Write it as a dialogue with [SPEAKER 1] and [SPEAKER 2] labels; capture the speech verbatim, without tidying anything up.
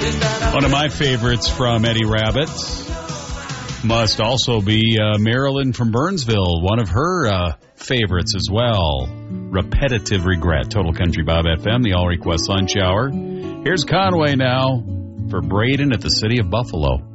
[SPEAKER 1] One of my favorites from Eddie Rabbitt must also be uh, Marilyn from Burnsville, one of her uh, favorites as well. Repetitive Regret. Total Country Bob F M, the All Request Lunch Hour. Here's Conway now for Braden at the City of Buffalo.